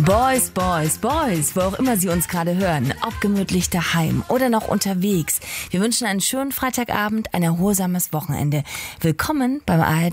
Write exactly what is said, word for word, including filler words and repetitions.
Boys, Boys, Boys, wo auch immer Sie uns gerade hören, ob gemütlich daheim oder noch unterwegs. Wir wünschen einen schönen Freitagabend, ein erholsames Wochenende. Willkommen beim A R D